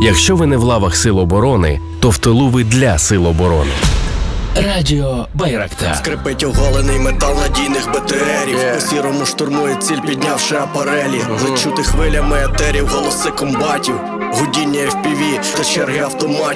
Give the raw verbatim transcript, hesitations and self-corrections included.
Якщо ви не в лавах Сил оборони, то в тилу ви для Сил оборони. Радіо Байрактар. Скрипить оголений метал надійних БТРів. yeah. По сірому штурмує ціль, піднявши апарелі. uh-huh. Лечути хвилями етерів, голоси комбатів, гудіння еф пі ві та черги автоматів.